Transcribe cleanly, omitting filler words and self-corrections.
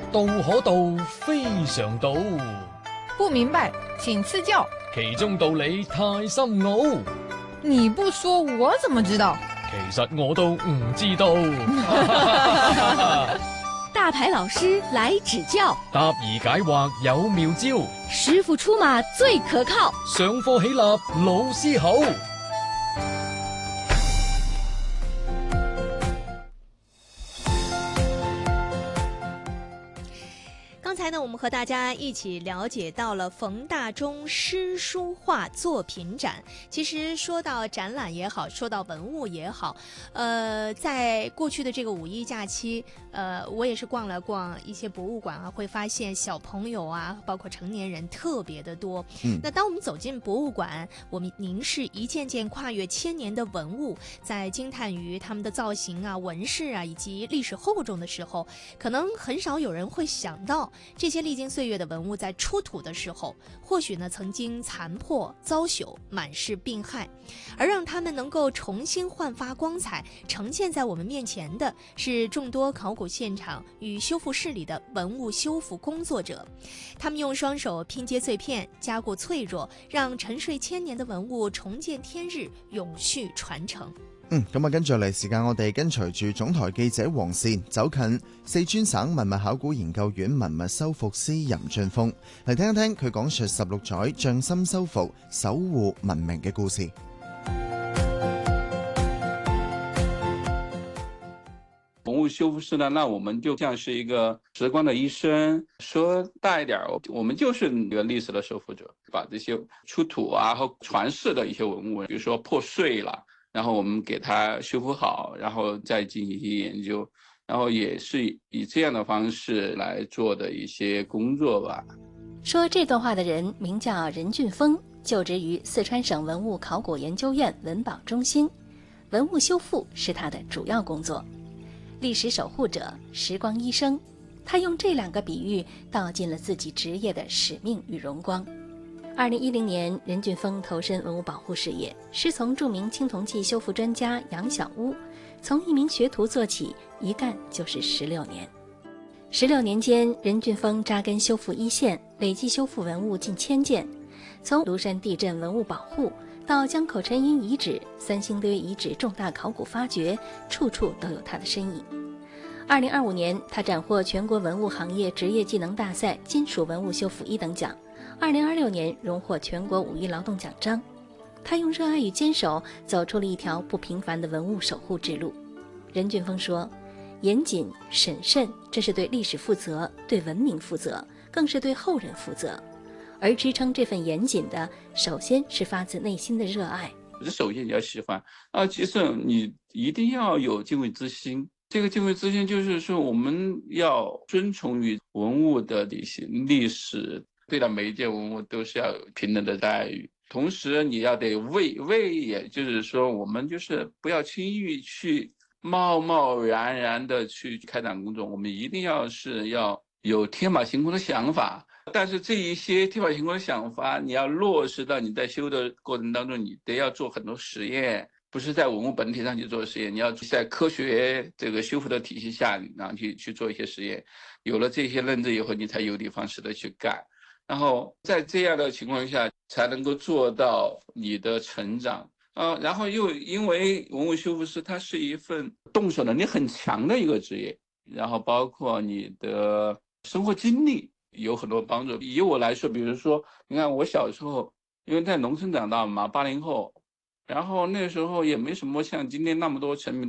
道可道，非常道。 不明白，请赐教。 其中道理太深奧， 你不說我怎麼知道？ 其實我都唔知道。 大牌老師來指教， 答疑解惑有妙招， 師傅出馬最可靠。 上課起立老師好。 刚才呢，我们和大家一起了解到了冯大中诗书画作品展。其实说到展览也好，说到文物也好，在过去的这个五一假期，我也是逛了逛一些博物馆啊，会发现小朋友啊，包括成年人特别的多。那当我们走进博物馆，我们凝视一件件跨越千年的文物，在惊叹于他们的造型啊、纹饰啊以及历史厚重的时候，可能很少有人会想到。这些历经岁月的文物在出土的时候，或许呢曾经残破遭朽，满是病害，而让他们能够重新焕发光彩，呈现在我们面前的是众多考古现场与修复室里的文物修复工作者。他们用双手拼接碎片，加固脆弱，让沉睡千年的文物重見天日，永續傳承。 咁跟住嚟時間，我哋跟隨住總台記者黃善走近四川省文物考古研究院文物修復師任俊峰，嚟聽一聽佢講述16載匠心修復守護文明嘅故事。 文物修復師呢，那我們就像是一個時光的醫生，說大一點，我們就是一個歷史的守護者，把這些出土啊和傳世的一些文物，比如說破碎了，然後我們給它修復好，然後再進行一些研究，然後也是以這樣的方式來做的一些工作吧。 說這段話的人名叫任俊峰，就職於四川省文物考古研究院文保中心，文物修復是他的主要工作。歷史守護者，時光醫生，他用這兩個比喻道盡了自己職業的使命與榮光。2010年，任俊峰投身文物保護事業，師從著名青銅器修復專家楊小屋，從一名學徒做起，一幹就是16年。16年間，任俊峰扎根修復一線，累計修復文物近1000件，從廬山地震文物保護到江口沉陰遺址、三星堆遺址重大考古發掘，處處都有他的身影。2025年，他斬獲全國文物行業職業技能大賽金屬文物修復1等獎。2026年榮獲全國5一勞動獎章。他用熱愛與堅守走出了一條不平凡的文物守護之路。任俊峰說，嚴謹審慎，這是對歷史負責，對文明負責，更是對後人負責。而支撐這份嚴謹的，首先是發自內心的熱愛。 首先你要喜歡啊，其實你一定要有敬畏之心。這個敬畏之心就是說，我們要遵從於文物的歷史，對待每一件文物都是要有平等的待遇。同時你要得畏，也就是說，我們就是不要輕易去貿貿然的去開展工作，我們一定要有天馬行空的想法。但是這一些天馬行空的想法，你要落實到你在修的過程當中，你得要做很多實驗，不是在文物本體上去做實驗，你要在科學這個修復的體系下，然後去做一些實驗。有了這些認知以後，你才有的放矢的去幹。然後在這樣的情況下，才能夠做到你的成長。然後又因為文物修復師，它是一份動手能力很強的一個職業，然後包括你的生活經歷有很多幫助。以我來說，比如說，你看我小時候，因為在農村長大嘛，80後，然後那時候也沒什麼像今天那麼多成名的